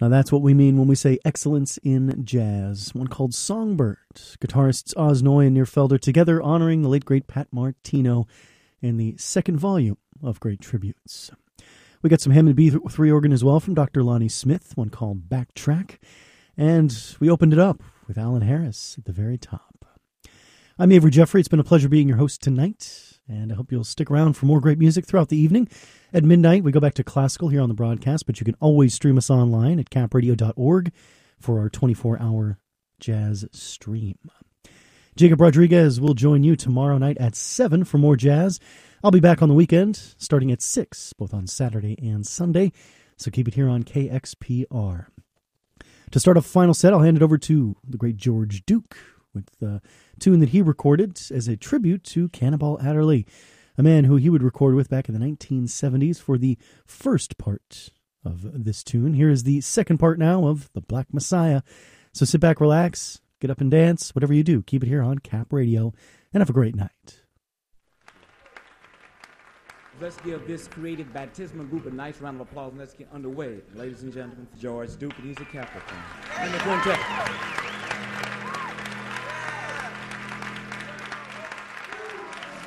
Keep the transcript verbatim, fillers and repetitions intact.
Now that's what we mean when we say excellence in jazz. One called Songbird. Guitarists Oz Noy and Nir Felder together honoring the late great Pat Martino in the second volume of Great Tributes. We got some Hammond B three organ as well from Doctor Lonnie Smith, one called Backtrack. And we opened it up with Alan Harris at the very top. I'm Avery Jeffrey. It's been a pleasure being your host tonight, and I hope you'll stick around for more great music throughout the evening. At midnight, we go back to classical here on the broadcast, but you can always stream us online at cap radio dot org for our twenty-four hour jazz stream. Jacob Rodriguez will join you tomorrow night at seven for more jazz. I'll be back on the weekend, starting at six, both on Saturday and Sunday, so keep it here on K X P R. To start off the final set, I'll hand it over to the great George Duke with the tune that he recorded as a tribute to Cannonball Adderley, a man who he would record with back in the nineteen seventies for the first part of this tune. Here is the second part now of The Black Messiah. So sit back, relax, get up and dance, whatever you do, keep it here on Cap Radio, and have a great night. Let's give this creative baptismal group a nice round of applause and let's get underway. Ladies and gentlemen, George Duke, and he's a Capricorn. And the quintet.